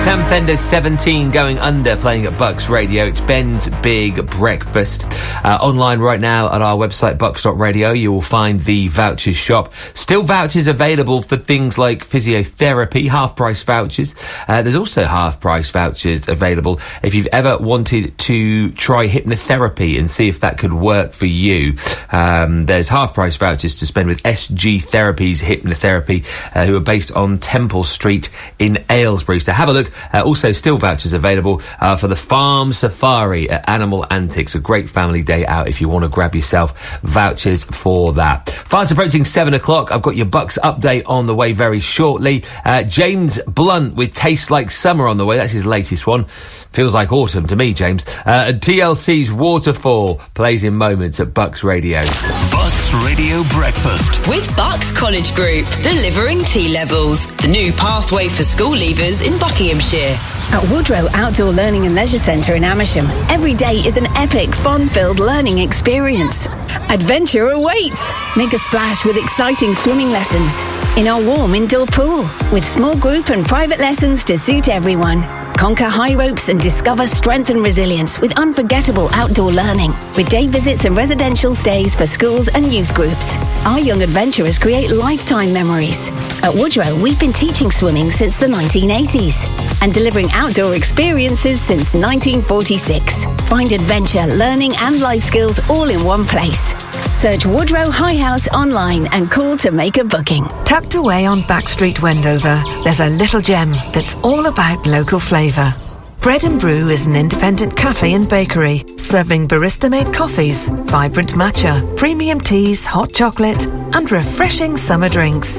Sam Fender's 17 Going Under, playing at Bucks Radio. It's Ben's Big Breakfast. Online right now at our website, bucks.radio, you will find the vouchers shop. Still vouchers available for things like physiotherapy, half-price vouchers. There's also half-price vouchers available if you've ever wanted to try hypnotherapy and see if that could work for you. There's half-price vouchers to spend with SG Therapies Hypnotherapy, who are based on Temple Street in Aylesbury. So have a look. Also, still vouchers available for the Farm Safari at Animal Antics. A great family day out if you want to grab yourself vouchers for that. Fast approaching 7 o'clock. I've got your Bucks update on the way very shortly. James Blunt with Tastes Like Summer on the way. That's his latest one. Feels like autumn to me, James. TLC's Waterfall plays in moments at Bucks Radio. Bucks Radio Breakfast. With Bucks College Group, delivering T-levels. The new pathway for school leavers in Buckinghamshire. At Woodrow Outdoor Learning and Leisure Centre in Amersham, every day is an epic, fun-filled learning experience. Adventure awaits! Make a splash with exciting swimming lessons in our warm indoor pool, with small group and private lessons to suit everyone. Conquer high ropes and discover strength and resilience with unforgettable outdoor learning, with day visits and residential stays for schools and youth groups. Our young adventurers create lifetime memories. At Woodrow, we've been teaching swimming since the 1980s and delivering outdoor experiences since 1946. Find adventure, learning and life skills all in one place. Search Woodrow High House online and call to make a booking. Tucked away on Backstreet, Wendover, there's a little gem that's all about local flavour. Bread and Brew is an independent cafe and bakery, serving barista-made coffees, vibrant matcha, premium teas, hot chocolate, and refreshing summer drinks.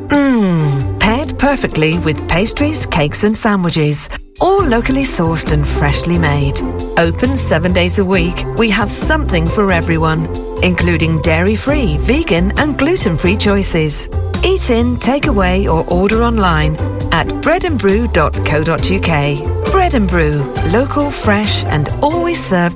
Paired perfectly with pastries, cakes and sandwiches, all locally sourced and freshly made. Open 7 days a week, we have something for everyone, including dairy-free, vegan and gluten-free choices. Eat in, take away or order online at breadandbrew.co.uk. Bread and Brew, local, fresh and always served